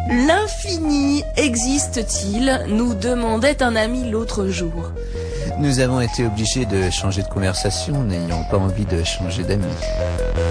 L'infini existe-t-il? Nous demandait un ami l'autre jour. Nous avons été obligés de changer de conversation, n'ayant pas envie de changer d'amis.